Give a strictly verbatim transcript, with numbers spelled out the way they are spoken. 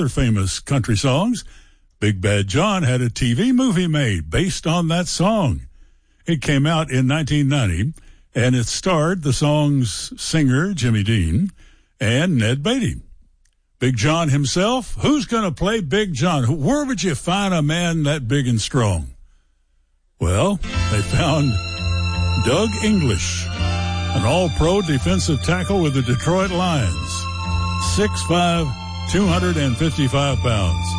Other famous country songs. Big Bad John had a T V movie made based on that song. It came out in nineteen ninety, and it starred the song's singer, Jimmy Dean, and Ned Beatty. Big John himself, who's going to play Big John? Where would you find a man that big and strong? Well, they found Doug English, an all-pro defensive tackle with the Detroit Lions, six five, two hundred fifty-five pounds.